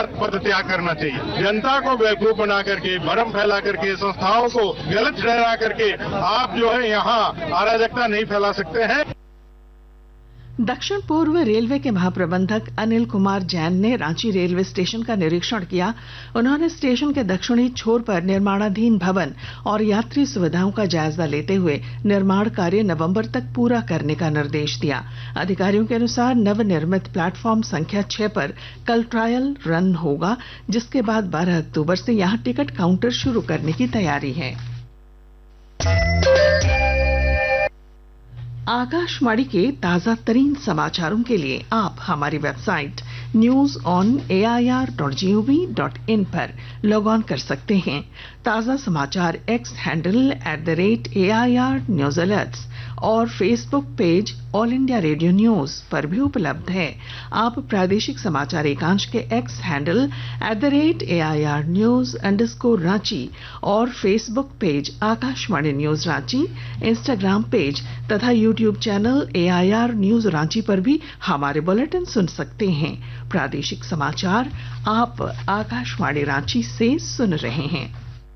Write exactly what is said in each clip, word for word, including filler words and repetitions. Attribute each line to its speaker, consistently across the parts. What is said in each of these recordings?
Speaker 1: पद त्याग करना चाहिए। जनता को बेवकूफ बना करके, भरम फैला करके, संस्थाओं को गलत ठहरा करके आप जो है यहाँ अराजकता नहीं फैला सकते हैं।
Speaker 2: दक्षिण पूर्व रेलवे के महाप्रबंधक अनिल कुमार जैन ने रांची रेलवे स्टेशन का निरीक्षण किया। उन्होंने स्टेशन के दक्षिणी छोर पर निर्माणाधीन भवन और यात्री सुविधाओं का जायजा लेते हुए निर्माण कार्य नवंबर तक पूरा करने का निर्देश दिया। अधिकारियों के अनुसार नवनिर्मित प्लेटफॉर्म संख्या छह पर कल ट्रायल रन होगा, जिसके बाद बारह अक्टूबर से यहां टिकट काउंटर शुरू करने की तैयारी है। आकाशवाणी के ताजा तरीन समाचारों के लिए आप हमारी website news on A I R dot G O V dot in पर लॉग ऑन कर सकते हैं। ताजा समाचार x handle at the rate A I R news alerts और Facebook page all India radio news पर भी उपलब्ध है। आप प्रादेशिक समाचार एकांश के x handle at the rate A I R news underscore Ranchi और Facebook page Akashvani news Ranchi, Instagram page तथा YouTube channel A I R news Ranchi पर भी हमारे बुलेटिन सुन सकते हैं। प्रादेशिक समाचार आप आकाशवाणी रांची से सुन रहे हैं।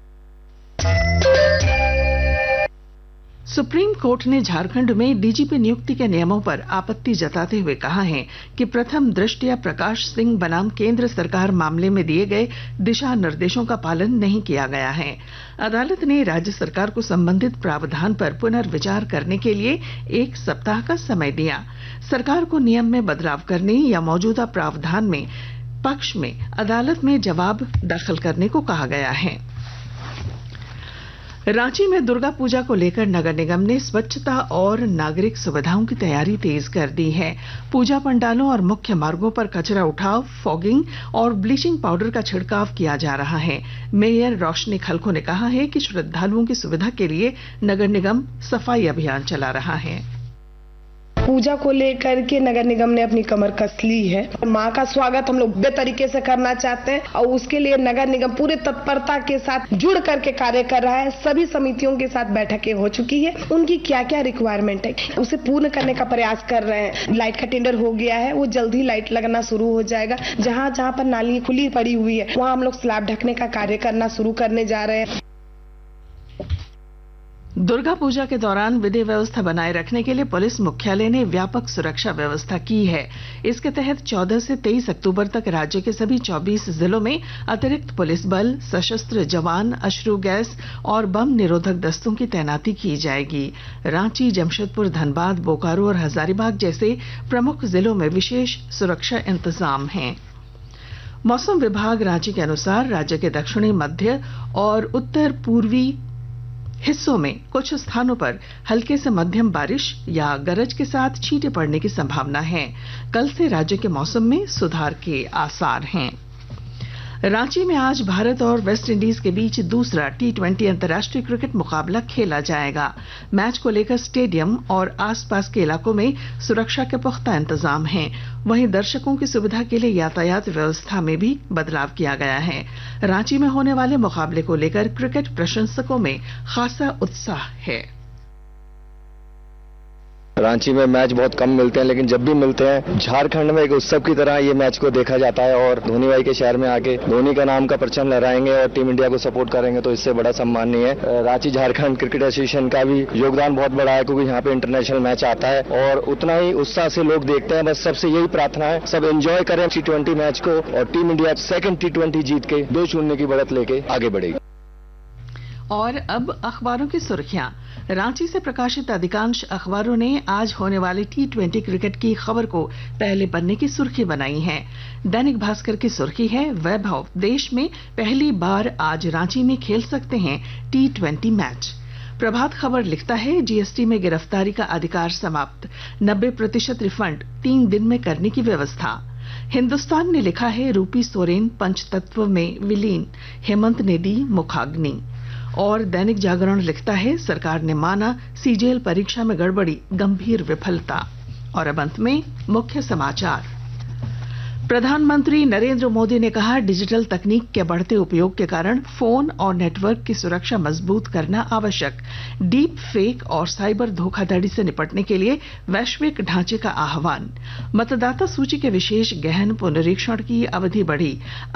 Speaker 2: सुप्रीम कोर्ट ने झारखंड में डीजीपी नियुक्ति के नियमों पर आपत्ति जताते हुए कहा है कि प्रथम दृष्टया प्रकाश सिंह बनाम केंद्र सरकार मामले में दिए गए दिशा निर्देशों का पालन नहीं किया गया है। अदालत ने राज्य सरकार को संबंधित प्रावधान पर पुनर्विचार करने के लिए एक सप्ताह का समय दिया। सरकार को नियम में बदलाव करने या मौजूदा प्रावधान में पक्ष में अदालत में जवाब दाखिल करने को कहा गया है। रांची में दुर्गा पूजा को लेकर नगर निगम ने स्वच्छता और नागरिक सुविधाओं की तैयारी तेज कर दी है। पूजा पंडालों और मुख्य मार्गों पर कचरा उठाव, फॉगिंग और ब्लीचिंग पाउडर का छिड़काव किया जा रहा है। मेयर रोशनी खलखो ने कहा है कि श्रद्धालुओं की सुविधा के लिए नगर निगम सफाई अभियान चला रहा है।
Speaker 3: पूजा को लेकर के नगर निगम ने अपनी कमर कस ली है। मां का स्वागत हम लोग बेतरीके से करना चाहते हैं और उसके लिए नगर निगम पूरे तत्परता के साथ जुड़ करके कार्य कर रहा है। सभी समितियों के साथ बैठकें हो चुकी है, उनकी क्या क्या रिक्वायरमेंट है उसे पूर्ण करने का प्रयास कर रहे हैं। लाइट का टेंडर हो गया है, वो जल्द ही लाइट लगना शुरू हो जाएगा। जहां जहां पर नाली खुली पड़ी हुई है वहां हम लोग स्लैब ढकने का कार्य करना शुरू करने जा रहे हैं।
Speaker 2: दुर्गा पूजा के दौरान विधि व्यवस्था बनाए रखने के लिए पुलिस मुख्यालय ने व्यापक सुरक्षा व्यवस्था की है। इसके तहत चौदह से तेईस अक्टूबर तक राज्य के सभी चौबीस जिलों में अतिरिक्त पुलिस बल, सशस्त्र जवान, अश्रु गैस और बम निरोधक दस्तों की तैनाती की जाएगी। रांची, जमशेदपुर, धनबाद, बोकारो और हजारीबाग जैसे प्रमुख जिलों में विशेष सुरक्षा इंतजाम हैं। मौसम विभाग रांची के अनुसार राज्य के दक्षिणी, मध्य और उत्तर पूर्वी हिस्सों में कुछ स्थानों पर हल्के से मध्यम बारिश या गरज के साथ छींटे पड़ने की संभावना है। कल से राज्य के मौसम में सुधार के आसार हैं। रांची में आज भारत और वेस्ट इंडीज के बीच दूसरा टी ट्वेंटी अंतर्राष्ट्रीय क्रिकेट मुकाबला खेला जाएगा। मैच को लेकर स्टेडियम और आसपास के इलाकों में सुरक्षा के पुख्ता इंतजाम हैं। वहीं दर्शकों की सुविधा के लिए यातायात व्यवस्था में भी बदलाव किया गया है। रांची में होने वाले मुकाबले को लेकर क्रिकेट प्रशंसकों में खासा उत्साह है।
Speaker 4: रांची में मैच बहुत कम मिलते हैं, लेकिन जब भी मिलते हैं झारखंड में एक उत्सव की तरह ये मैच को देखा जाता है और धोनी भाई के शहर में आके धोनी का नाम का परचम लहराएंगे और टीम इंडिया को सपोर्ट करेंगे तो इससे बड़ा सम्मान नहीं है। रांची झारखंड क्रिकेट एसोसिएशन का भी योगदान बहुत बड़ा है, क्योंकि यहाँ पे इंटरनेशनल मैच आता है और उतना ही उत्साह से लोग देखते हैं। बस सबसे यही प्रार्थना है, सब एंजॉय करें टी ट्वेंटी मैच को और team India second T twenty जीत के दो शून्य की बढ़त लेके आगे बढ़ेगी।
Speaker 2: और अब अखबारों की सुर्खियां। रांची से प्रकाशित अधिकांश अखबारों ने आज होने वाले टी ट्वेंटी क्रिकेट की खबर को पहले पन्ने की सुर्खी बनाई है। दैनिक भास्कर की सुर्खी है, वैभव, देश में पहली बार आज रांची में खेल सकते हैं T twenty match. Prabhat Khabar लिखता है, जीएसटी में गिरफ्तारी का अधिकार समाप्त, नब्बे प्रतिशत रिफंड तीन दिन में करने की व्यवस्था। हिंदुस्तान ने लिखा है, रूपी सोरेन पंचतत्व में विलीन, हेमंत ने दी मुखाग्नि। और दैनिक जागरण लिखता है, सरकार ने माना सीजेल परीक्षा में गड़बड़ी, गंभीर विफलता। और अब अंत में मुख्य समाचार। प्रधानमंत्री नरेंद्र मोदी ने कहा, डिजिटल तकनीक के बढ़ते उपयोग के कारण फोन और नेटवर्क की सुरक्षा मजबूत करना आवश्यक। डीप फेक और साइबर धोखाधड़ी से निपटने के लिए वैश्विक ढांचे का आह्वान। मतदाता सूची के विशेष गहन पुनरीक्षण की अवधि बढ़ी।